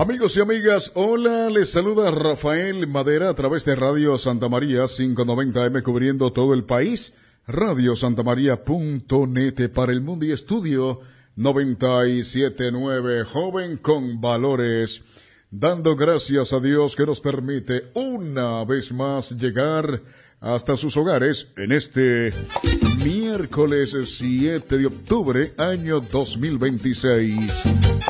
Amigos y amigas, hola, les saluda Rafael Madera a través de Radio Santa María 590M cubriendo todo el país, radiosantamaria.net para el mundo y estudio 97.9, joven con valores, dando gracias a Dios que nos permite una vez más llegar hasta sus hogares en este miércoles 7 de octubre, año 2026.